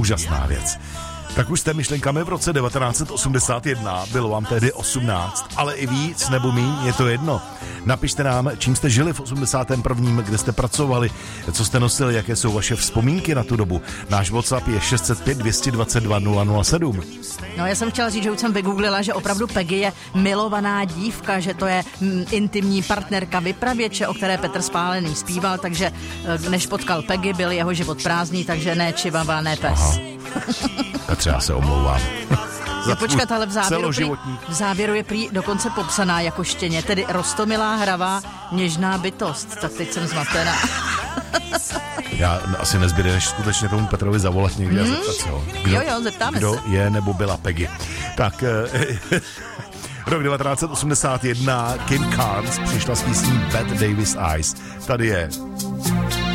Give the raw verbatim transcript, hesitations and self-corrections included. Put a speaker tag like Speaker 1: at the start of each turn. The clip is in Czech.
Speaker 1: úžasná věc. Tak už jste myšlenkami v roce devatenáct set osmdesát jedna, bylo vám tehdy osmnáct, ale i víc nebo míň, je to jedno. Napište nám, čím jste žili v osmdesátém prvním, kde jste pracovali, co jste nosili, jaké jsou vaše vzpomínky na tu dobu. Náš WhatsApp je šest set pět, dvě stě dvacet dva, nula nula sedm.
Speaker 2: No, já jsem chtěla říct, že už jsem vygooglila, že opravdu Peggy je milovaná dívka, že to je mm, intimní partnerka vypravěče, o které Petr Spálený zpíval, takže než potkal Peggy, byl jeho život prázdný, takže ne čivava, ne pes.
Speaker 1: Aha. Petře, já se omlouvám.
Speaker 2: No počkat, ale v závěru, prý, v závěru je prý dokonce popsaná jako štěně, tedy roztomilá, hravá, něžná bytost. Tak teď jsem zmatená.
Speaker 1: Já asi nezbyde, než skutečně tomu Petrovi zavolat někdy hmm? a zeptat se ho. Kdo,
Speaker 2: jo, jo, zeptáme
Speaker 1: kdo
Speaker 2: se.
Speaker 1: je nebo byla Peggy. Tak, rok devatenáct set osmdesát jedna, Kim Carnes přišla s písní Bette Davis Eyes. Tady je